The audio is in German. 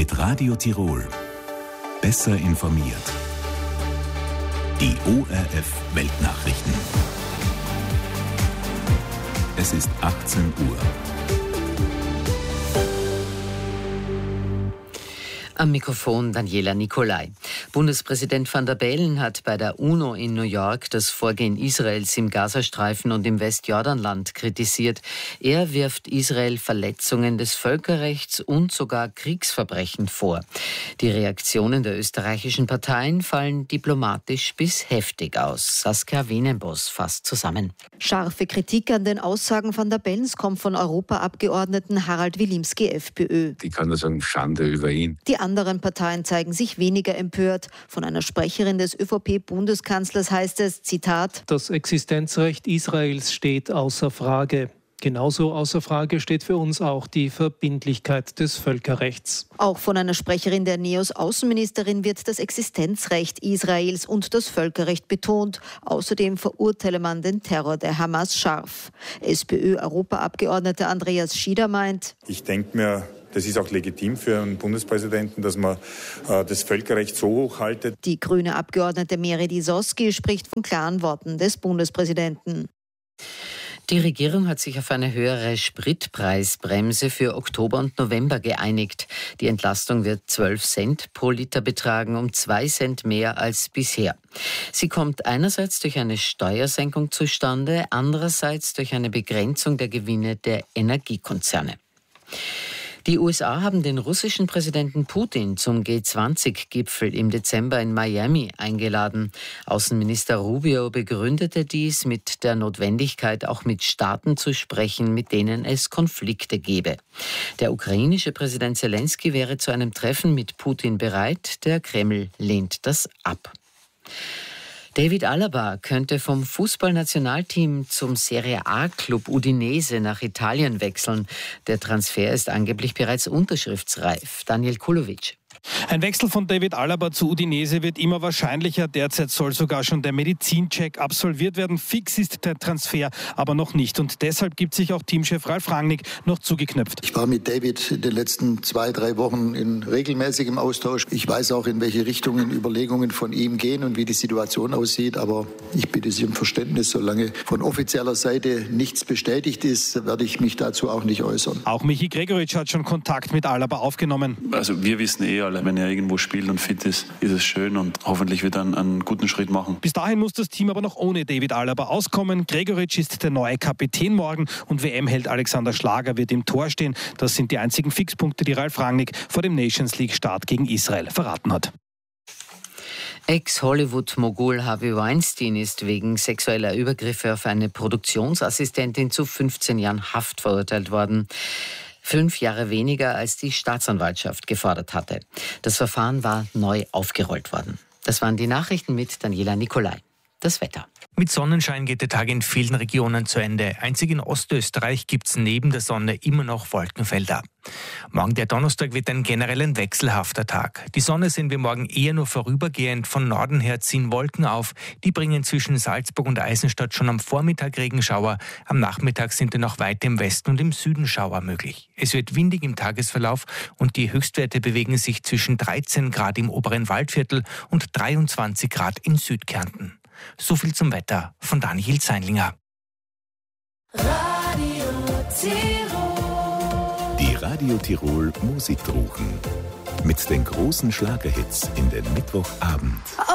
Mit Radio Tirol. Besser informiert. Die ORF Weltnachrichten. Es ist 18 Uhr. Am Mikrofon Daniela Nicolai. Bundespräsident Van der Bellen hat bei der UNO in New York das Vorgehen Israels im Gazastreifen und im Westjordanland kritisiert. Er wirft Israel Verletzungen des Völkerrechts und sogar Kriegsverbrechen vor. Die Reaktionen der österreichischen Parteien fallen diplomatisch bis heftig aus. Saskia Wienenbos fasst zusammen. Scharfe Kritik an den Aussagen Van der Bellens kommt von Europaabgeordneten Harald Wilimski, FPÖ. Ich kann nur sagen, Schande über ihn. Die anderen Parteien zeigen sich weniger empört. Von einer Sprecherin des ÖVP-Bundeskanzlers heißt es, Zitat: Das Existenzrecht Israels steht außer Frage. Genauso außer Frage steht für uns auch die Verbindlichkeit des Völkerrechts. Auch von einer Sprecherin der NEOS-Außenministerin wird das Existenzrecht Israels und das Völkerrecht betont. Außerdem verurteile man den Terror der Hamas scharf. SPÖ-Europaabgeordneter Andreas Schieder meint: Ich denke mir, das ist auch legitim für einen Bundespräsidenten, dass man das Völkerrecht so hochhaltet. Die grüne Abgeordnete Meredi Soski spricht von klaren Worten des Bundespräsidenten. Die Regierung hat sich auf eine höhere Spritpreisbremse für Oktober und November geeinigt. Die Entlastung wird 12 Cent pro Liter betragen, um 2 Cent mehr als bisher. Sie kommt einerseits durch eine Steuersenkung zustande, andererseits durch eine Begrenzung der Gewinne der Energiekonzerne. Die USA haben den russischen Präsidenten Putin zum G20-Gipfel im Dezember in Miami eingeladen. Außenminister Rubio begründete dies mit der Notwendigkeit, auch mit Staaten zu sprechen, mit denen es Konflikte gebe. Der ukrainische Präsident Zelensky wäre zu einem Treffen mit Putin bereit. Der Kreml lehnt das ab. David Alaba könnte vom Fußballnationalteam zum Serie A-Club Udinese nach Italien wechseln. Der Transfer ist angeblich bereits unterschriftsreif. Daniel Kulovic. Ein Wechsel von David Alaba zu Udinese wird immer wahrscheinlicher. Derzeit soll sogar schon der Medizincheck absolviert werden. Fix ist der Transfer aber noch nicht. Und deshalb gibt sich auch Teamchef Ralf Rangnick noch zugeknöpft. Ich war mit David in den letzten 2-3 Wochen in regelmäßigem Austausch. Ich weiß auch, in welche Richtungen Überlegungen von ihm gehen und wie die Situation aussieht. Aber ich bitte Sie um Verständnis. Solange von offizieller Seite nichts bestätigt ist, werde ich mich dazu auch nicht äußern. Auch Michi Gregoritsch hat schon Kontakt mit Alaba aufgenommen. Also wir wissen wenn er irgendwo spielt und fit ist, ist es schön und hoffentlich wird er einen guten Schritt machen. Bis dahin muss das Team aber noch ohne David Alaba auskommen. Gregoritsch ist der neue Kapitän morgen und WM-Held Alexander Schlager wird im Tor stehen. Das sind die einzigen Fixpunkte, die Ralf Rangnick vor dem Nations League-Start gegen Israel verraten hat. Ex-Hollywood-Mogul Harvey Weinstein ist wegen sexueller Übergriffe auf eine Produktionsassistentin zu 15 Jahren Haft verurteilt worden. 5 Jahre weniger, als die Staatsanwaltschaft gefordert hatte. Das Verfahren war neu aufgerollt worden. Das waren die Nachrichten mit Daniela Nicolai. Das Wetter. Mit Sonnenschein geht der Tag in vielen Regionen zu Ende. Einzig in Ostösterreich gibt es neben der Sonne immer noch Wolkenfelder. Morgen, der Donnerstag, wird ein generell ein wechselhafter Tag. Die Sonne sehen wir morgen eher nur vorübergehend. Von Norden her ziehen Wolken auf. Die bringen zwischen Salzburg und Eisenstadt schon am Vormittag Regenschauer. Am Nachmittag sind dann auch weit im Westen und im Süden Schauer möglich. Es wird windig im Tagesverlauf und die Höchstwerte bewegen sich zwischen 13 Grad im oberen Waldviertel und 23 Grad in Südkärnten. So viel zum Wetter von Daniel Zeinlinger. Die Radio Tirol Musikdruchen. Mit den großen Schlagerhits in den Mittwochabend.